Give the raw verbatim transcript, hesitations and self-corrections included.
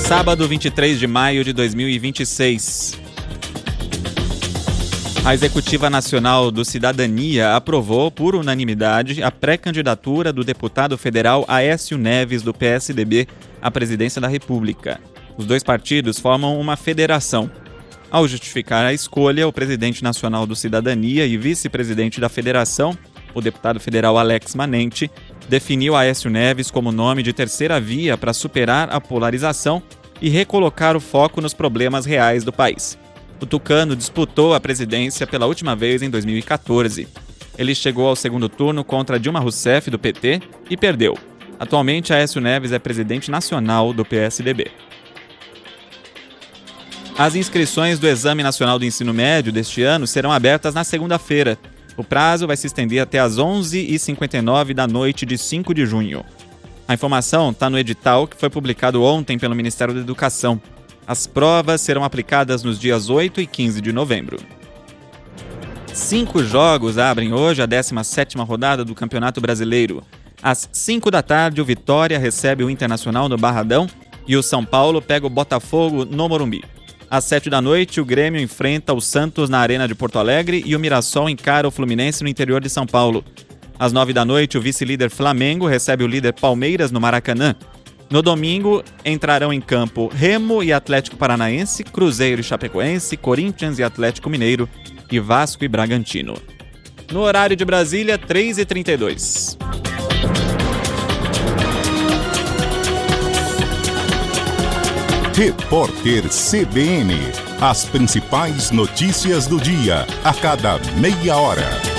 Sábado, vinte e três de maio de dois mil e vinte e seis. A Executiva Nacional do Cidadania aprovou, por unanimidade, a pré-candidatura do deputado federal Aécio Neves, do P S D B, à presidência da República. Os dois partidos formam uma federação. Ao justificar a escolha, o presidente nacional do Cidadania e vice-presidente da federação, o deputado federal Alex Manente, definiu Aécio Neves como nome de terceira via para superar a polarização e recolocar o foco nos problemas reais do país. O tucano disputou a presidência pela última vez em dois mil e quatorze. Ele chegou ao segundo turno contra Dilma Rousseff, do P T, e perdeu. Atualmente, Aécio Neves é presidente nacional do P S D B. As inscrições do Exame Nacional do Ensino Médio deste ano serão abertas na segunda-feira. O prazo vai se estender até às onze e cinquenta e nove da noite de cinco de junho. A informação está no edital que foi publicado ontem pelo Ministério da Educação. As provas serão aplicadas nos dias oito e quinze de novembro. Cinco jogos abrem hoje a décima sétima rodada do Campeonato Brasileiro. Às cinco da tarde, o Vitória recebe o Internacional no Barradão e o São Paulo pega o Botafogo no Morumbi. Às sete da noite, o Grêmio enfrenta o Santos na Arena de Porto Alegre e o Mirassol encara o Fluminense no interior de São Paulo. Às nove da noite, o vice-líder Flamengo recebe o líder Palmeiras no Maracanã. No domingo, entrarão em campo Remo e Atlético Paranaense, Cruzeiro e Chapecoense, Corinthians e Atlético Mineiro e Vasco e Bragantino. No horário de Brasília, três e trinta e dois. Repórter C B N. As principais notícias do dia, a cada meia hora.